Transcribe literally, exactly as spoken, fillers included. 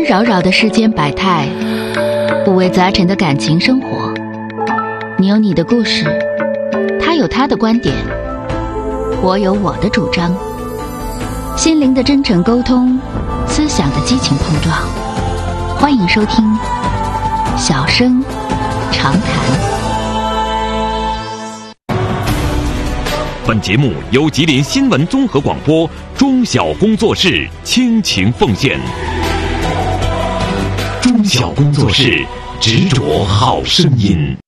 纷扰扰的世间百态，五味杂陈的感情生活。你有你的故事，他有他的观点，我有我的主张。心灵的真诚沟通，思想的激情碰撞。欢迎收听小声长谈。 本节目由吉林新闻综合广播中小工作室倾情奉献。中小工作室，执着好声音。